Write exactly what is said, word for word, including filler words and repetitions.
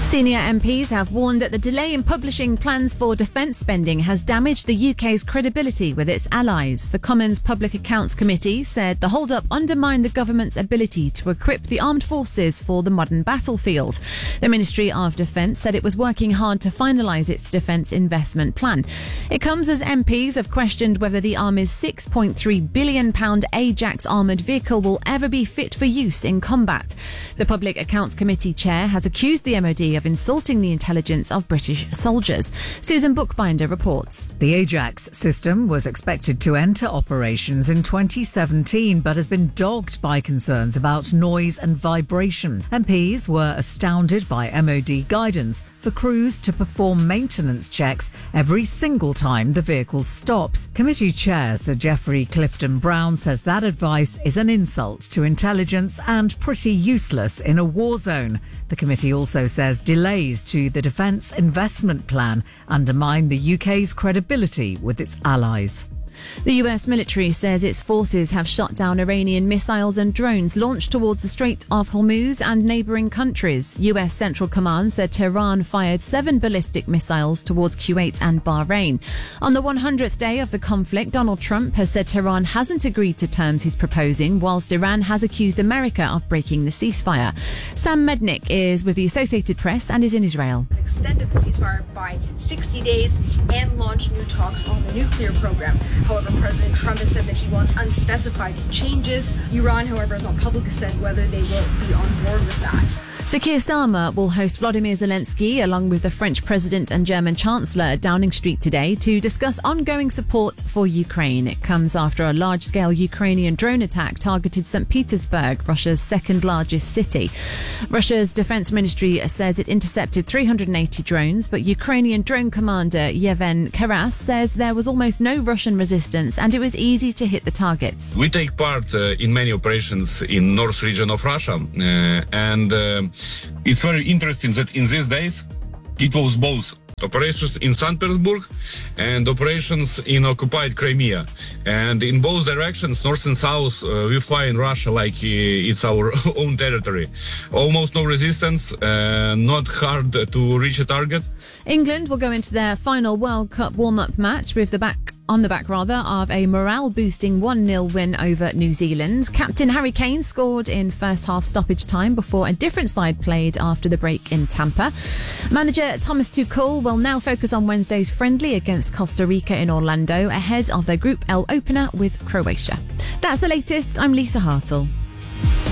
Senior M Ps have warned that the delay in publishing plans for defence spending has damaged the U K's credibility with its allies. The Commons Public Accounts Committee said the hold-up undermined the government's ability to equip the armed forces for the modern battlefield. The Ministry of Defence said it was working hard to finalise its defence investment plan. It comes as M Ps have questioned whether the Army's six point three billion pounds Ajax armoured vehicle will ever be fit for use in combat. The Public Accounts Committee chair has accused the M O D of insulting the intelligence of British soldiers. Susan Bookbinder reports. The Ajax system was expected to enter operations in twenty seventeen but has been dogged by concerns about noise and vibration. M Ps were astounded by M O D guidance for crews to perform maintenance checks every single time the vehicle stops. Committee Chair Sir Geoffrey Clifton Brown says that advice is an insult to intelligence and pretty useless in a war zone. The committee also says delays to the defence investment plan undermine the U K's credibility with its allies. The U S military says its forces have shot down Iranian missiles and drones launched towards the Strait of Hormuz and neighbouring countries. U S Central Command said Tehran fired seven ballistic missiles towards Kuwait and Bahrain. On the one hundredth day of the conflict, Donald Trump has said Tehran hasn't agreed to terms he's proposing, whilst Iran has accused America of breaking the ceasefire. Sam Mednick is with the Associated Press and is in Israel. Extended the ceasefire by sixty days and launched new talks on the nuclear program. However, President Trump has said that he wants unspecified changes. Iran, however, has not publicly said whether they will be on board with that. Sir Keir Starmer will host Volodymyr Zelensky along with the French President and German Chancellor at Downing Street today to discuss ongoing support for Ukraine. It comes after a large-scale Ukrainian drone attack targeted Saint Petersburg, Russia's second-largest city. Russia's defense ministry says it intercepted three hundred eighty drones, but Ukrainian drone commander Yevhen Karas says there was almost no Russian resistance and it was easy to hit the targets. We take part uh, in many operations in north region of Russia, uh, and uh, it's very interesting that in these days it was both operations in Saint Petersburg and operations in occupied Crimea. And in both directions, north and south, uh, we fly in Russia like uh, it's our own territory. Almost no resistance, uh, not hard to reach a target. England will go into their final World Cup warm-up match with the back on the back rather of a morale-boosting one nil win over New Zealand. Captain Harry Kane scored in first half stoppage time before a different side played after the break in Tampa. Manager Thomas Tuchel will now focus on Wednesday's friendly against Costa Rica in Orlando ahead of their Group L opener with Croatia. That's the latest. I'm Lisa Hartle.